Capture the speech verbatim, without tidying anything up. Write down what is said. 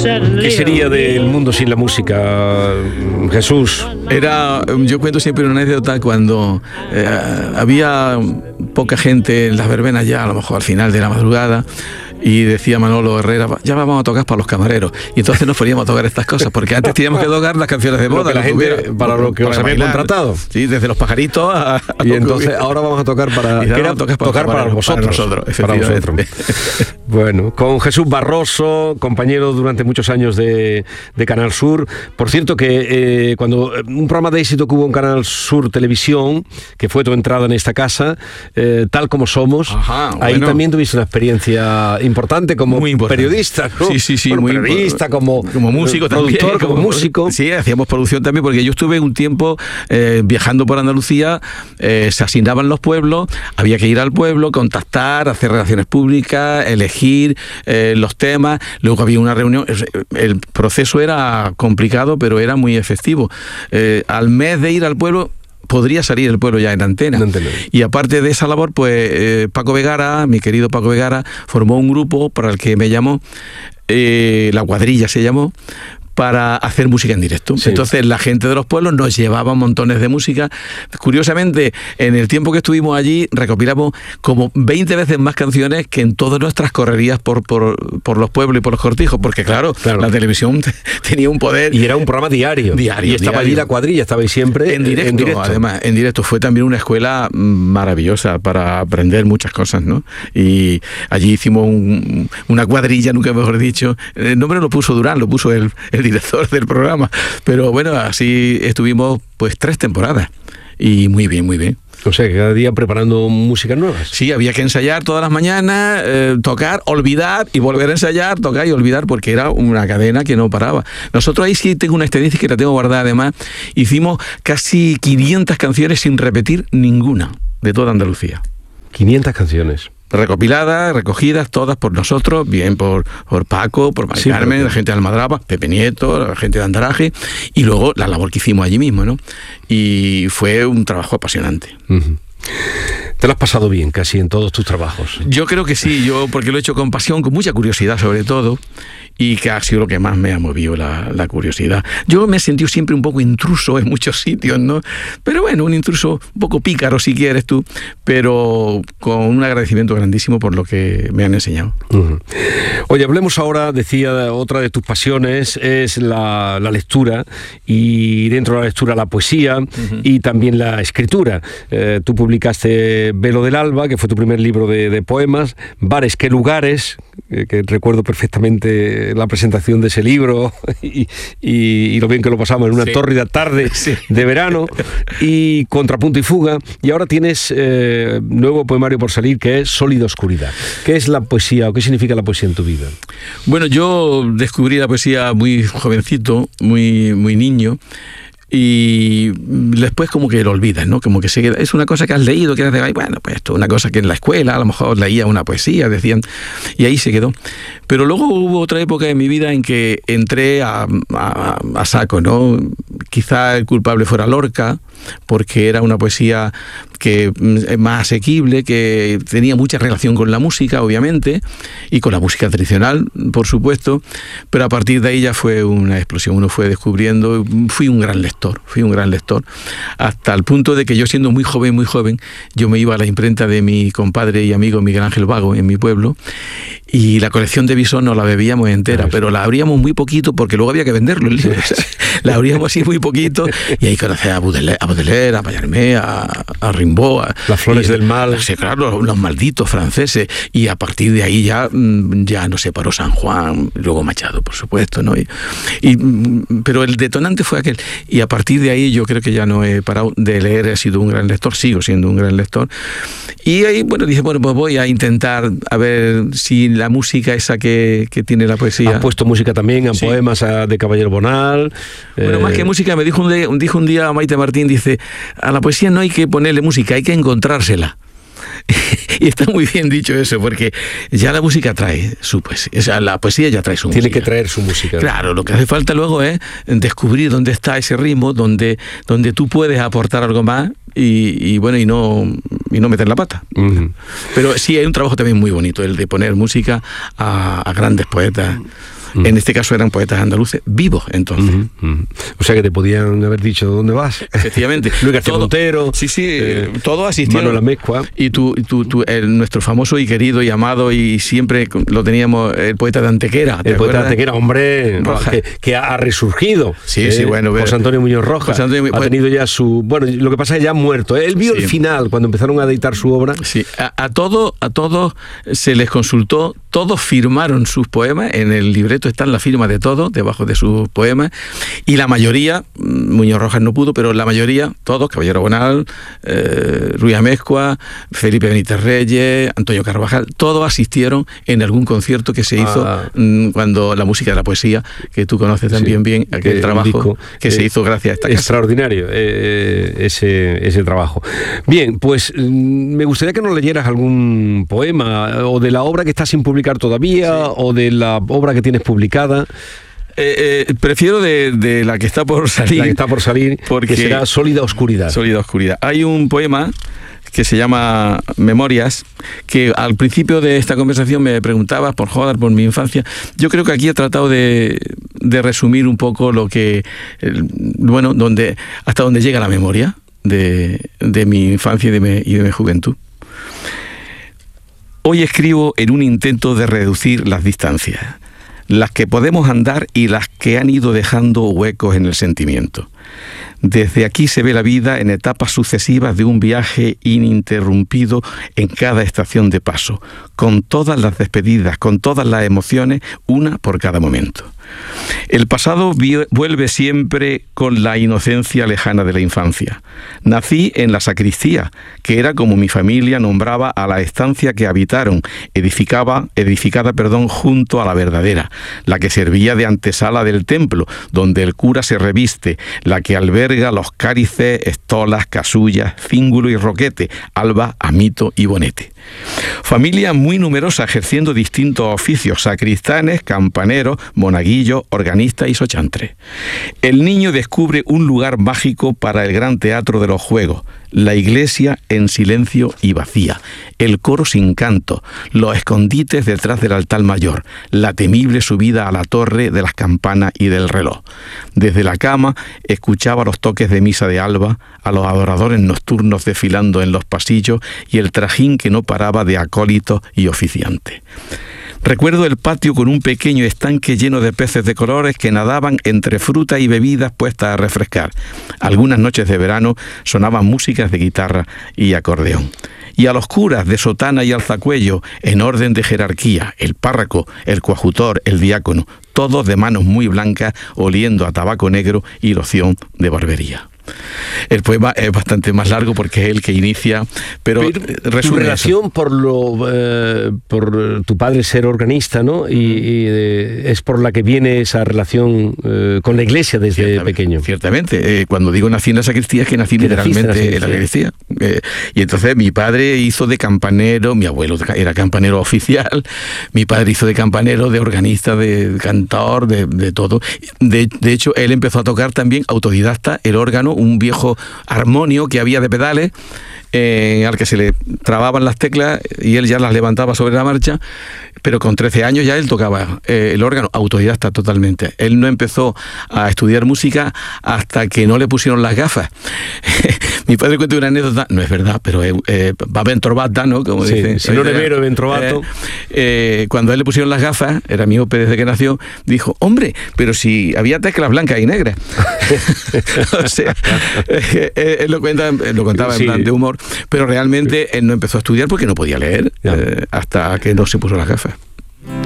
¿Qué sería del mundo sin la música, Jesús? Era, yo cuento siempre una anécdota cuando eh, había poca gente en las verbenas ya, a lo mejor al final de la madrugada, y decía Manolo Herrera, ya vamos a tocar para los camareros. Y entonces nos poníamos a tocar estas cosas, porque antes teníamos que tocar las canciones de moda, la gente, tuviera, para lo que os habían contratado. Sí, desde los pajaritos a... a y entonces ahora vamos a tocar para... Era tocar para, tocar para, para vosotros. Para nosotros, para vosotros. Bueno, con Jesús Barroso, compañero durante muchos años de, de Canal Sur. Por cierto que eh, cuando un programa de éxito que hubo en Canal Sur Televisión, que fue tu entrada en esta casa, eh, Tal Como Somos, Ajá, ahí bueno. también tuviste una experiencia importante como muy importante. periodista, ¿no? Sí, sí, sí. Bueno, muy periodista, como, como músico productor, también, como, como músico. Sí, hacíamos producción también, porque yo estuve un tiempo eh, viajando por Andalucía, eh, se asignaban los pueblos, había que ir al pueblo, contactar, hacer relaciones públicas, elegir eh, los temas, luego había una reunión. El proceso era complicado, pero era muy efectivo. Eh, al mes de ir al pueblo, podría salir el pueblo ya en antena. No y aparte de esa labor, pues eh, Paco Vegara, mi querido Paco Vegara, formó un grupo para el que me llamó, eh, La Cuadrilla se llamó, para hacer música en directo. Sí. Entonces la gente de los pueblos nos llevaba montones de música. Curiosamente, en el tiempo que estuvimos allí, recopilamos como veinte veces más canciones que en todas nuestras correrías por, por, por los pueblos y por los cortijos, porque claro, claro. la televisión tenía un poder. Y era un programa diario. Diario. Y estaba diario. allí La Cuadrilla, estabais siempre en directo, en directo. Además, en directo. Fue también una escuela maravillosa para aprender muchas cosas, ¿no? Y allí hicimos un, una cuadrilla, nunca mejor dicho. El nombre lo puso Durán, lo puso el, el director del programa, pero bueno, así estuvimos pues tres temporadas y muy bien, muy bien. O sea, que cada día preparando músicas nuevas. Sí, había que ensayar todas las mañanas, eh, tocar, olvidar y volver a ensayar, tocar y olvidar, porque era una cadena que no paraba. Nosotros ahí sí tengo una estadística que la tengo guardada, además, hicimos casi quinientas canciones sin repetir ninguna de toda Andalucía. quinientas canciones. Recopiladas, recogidas, todas por nosotros, bien por, por Paco, por Mari sí, Carmen, la gente de Almadraba, Pepe Nieto, la gente de Andaraje, y luego la labor que hicimos allí mismo, ¿no? Y fue un trabajo apasionante. Uh-huh. ¿Te lo has pasado bien casi en todos tus trabajos? Yo creo que sí, yo porque lo he hecho con pasión, con mucha curiosidad sobre todo, y que ha sido lo que más me ha movido la, la curiosidad. Yo me he sentido siempre un poco intruso en muchos sitios, ¿no? Pero bueno, un intruso un poco pícaro si quieres tú, pero con un agradecimiento grandísimo por lo que me han enseñado. Uh-huh. Oye, hablemos ahora, decía, otra de tus pasiones es la, la lectura, y dentro de la lectura la poesía uh-huh. y también la escritura. Eh, tú publicaste Velo del Alba, que fue tu primer libro de, de poemas, Bares, qué lugares, eh, que recuerdo perfectamente la presentación de ese libro y, y, y lo bien que lo pasamos en una sí. tórrida tarde sí. de verano, y Contrapunto y Fuga, y ahora tienes eh, nuevo poemario por salir, que es Sólida Oscuridad. ¿Qué es la poesía o qué significa la poesía en tu vida? Bueno, yo descubrí la poesía muy jovencito, muy, muy niño, y después como que lo olvidas, ¿no? Como que se queda, es una cosa que has leído, que haces, bueno, pues esto es una cosa que en la escuela a lo mejor leía una poesía, decían, y ahí se quedó. Pero luego hubo otra época en mi vida en que entré a, a, a saco, ¿no? Quizá el culpable fuera Lorca, porque era una poesía que es más asequible, que tenía mucha relación con la música, obviamente, y con la música tradicional, por supuesto, pero a partir de ahí ya fue una explosión, uno fue descubriendo, fui un gran lector, fui un gran lector, hasta el punto de que yo, siendo muy joven, muy joven, yo me iba a la imprenta de mi compadre y amigo Miguel Ángel Vago en mi pueblo, y la colección de Bisón no la bebíamos entera, sí. pero la abríamos muy poquito, porque luego había que venderlo el libro, sí. la abríamos así muy poquito, y ahí conocí a Baudelaire, a, Baudelaire, a Mallarmé, a, a Rimbaud, a, Las Flores y, del Mal, sí, claro, los, los malditos franceses, y a partir de ahí ya, ya nos separó San Juan, luego Machado, por supuesto, ¿no? Y, y, pero el detonante fue aquel, y a partir de ahí yo creo que ya no he parado de leer, he sido un gran lector, sigo siendo un gran lector, y ahí, bueno, dije, bueno, pues voy a intentar a ver si la música esa que, que tiene la poesía. Has puesto música también, en sí. poemas a, de Caballero Bonal. Bueno, eh... más que música, me dijo un, día, dijo un día Maite Martín, dice, a la poesía no hay que ponerle música, hay que encontrársela. Y está muy bien dicho eso, porque ya la música trae su poesía, o sea, la poesía ya trae su Tiene música. Tiene que traer su música. Claro, lo que hace falta luego es descubrir dónde está ese ritmo, donde, donde tú puedes aportar algo más y, y bueno, y no, y no meter la pata. Uh-huh. Pero sí hay un trabajo también muy bonito, el de poner música a, a grandes poetas. Uh-huh. En este caso eran poetas andaluces vivos, entonces. Uh-huh. Uh-huh. O sea que te podían haber dicho ¿dónde vas? Efectivamente. Luis García Montero. Sí, sí, eh, todos asistieron. Manuel Amezcua. Y tú, tú, tú el, nuestro famoso y querido y amado, y siempre lo teníamos, el poeta de Antequera. El poeta de Antequera, hombre, que, que ha resurgido. Sí, eh, sí, bueno. José Antonio Muñoz Rojas. José Antonio, ha tenido ya su... Bueno, lo que pasa es que ya ha muerto. Él vio sí. el final, cuando empezaron a editar su obra. Sí, a, a todos a todos se les consultó, todos firmaron sus poemas, en el libreto están la firma de todos, debajo de sus poemas, y la mayoría, Muñoz Rojas no pudo, pero la mayoría, todos, Caballero Bonal, eh, Ruiz Amezcua, Felipe Benítez Reyes, Antonio Carvajal, todos asistieron en algún concierto que se hizo ah. cuando la música de la poesía, que tú conoces también sí, bien, aquel trabajo disco, que eh, se hizo gracias a esta casa. Extraordinario eh, ese, ese trabajo. Bien, pues me gustaría que nos leyeras algún poema, o de la obra que está sin publicar todavía, sí. o de la obra que tienes publicada. Eh, eh, prefiero de, de la que está por salir. La que está por salir, porque será Sólida Oscuridad. Sólida Oscuridad. Hay un poema que se llama Memorias, que al principio de esta conversación me preguntabas por joder, por mi infancia. Yo creo que aquí he tratado de, de resumir un poco lo que, bueno, donde, hasta donde llega la memoria de, de mi infancia y de mi, y de mi juventud. Hoy escribo en un intento de reducir las distancias, las que podemos andar y las que han ido dejando huecos en el sentimiento. Desde aquí se ve la vida en etapas sucesivas de un viaje ininterrumpido en cada estación de paso, con todas las despedidas, con todas las emociones, una por cada momento. El pasado vuelve siempre con la inocencia lejana de la infancia. Nací en la sacristía, que era como mi familia nombraba a la estancia que habitaron, edificaba, edificada perdón, junto a la verdadera, la que servía de antesala del templo, donde el cura se reviste, la que alberga los cálices, estolas, casullas, cíngulo y roquete, alba, amito y bonete. Familia muy numerosa ejerciendo distintos oficios, sacristanes, campaneros, monaguillos, organistas y sochantres. El niño descubre un lugar mágico para el gran teatro de los juegos, la iglesia en silencio y vacía, el coro sin canto, los escondites detrás del altar mayor, la temible subida a la torre de las campanas y del reloj. Desde la cama escuchaba los toques de misa de alba, a los adoradores nocturnos desfilando en los pasillos y el trajín que no paraba de acólitos y oficiantes. Recuerdo el patio con un pequeño estanque lleno de peces de colores que nadaban entre frutas y bebidas puestas a refrescar. Algunas noches de verano sonaban músicas de guitarra y acordeón. Y a los curas de sotana y alzacuello, en orden de jerarquía, el párroco, el coadjutor, el diácono, todos de manos muy blancas, oliendo a tabaco negro y loción de barbería. El poema es bastante más largo porque es el que inicia, pero, pero tu relación eso. por lo eh, por tu padre ser organista, ¿no? Y, y eh, es por la que viene esa relación eh, con la iglesia desde ciertamente, pequeño. Ciertamente, eh, cuando digo nací en la sacristía es que nací literalmente en la sacristía. Eh, y entonces mi padre hizo de campanero, mi abuelo era campanero oficial, mi padre hizo de campanero, de organista, de cantor, de, de todo. De, de hecho, él empezó a tocar también autodidacta el órgano, un viejo armonio que había de pedales, eh, al que se le trababan las teclas y él ya las levantaba sobre la marcha, pero con trece años ya él tocaba eh, el órgano, autodidacta totalmente. Él no empezó a estudiar música hasta que no le pusieron las gafas. Mi padre cuenta una anécdota, no es verdad, pero eh, va ben trovato, ¿no? Como sí, dicen. Si no le vero, ben trovato. Eh, eh, cuando a él le pusieron las gafas, era miope desde que nació, dijo, hombre, pero si había teclas blancas y negras. O sea, eh, eh, él lo, cuenta, lo contaba en sí. plan de humor, pero realmente él no empezó a estudiar porque no podía leer eh, hasta que no se puso las gafas.